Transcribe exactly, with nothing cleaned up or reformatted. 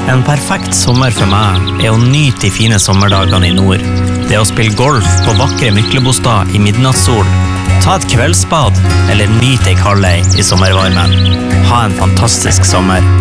En perfekt sommer for meg er å nyte de fine sommerdagene i nord. Det å spille golf på vakre Myklebostad i midnattssol, ta et kveldsbad eller nyte ei kaldei i sommervarmen. Ha en fantastisk sommer.